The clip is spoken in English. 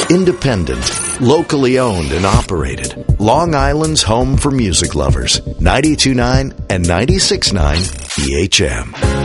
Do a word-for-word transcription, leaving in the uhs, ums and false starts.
Independent, locally owned and operated. Long Island's home for music lovers. ninety-two point nine and ninety-six point nine E H M.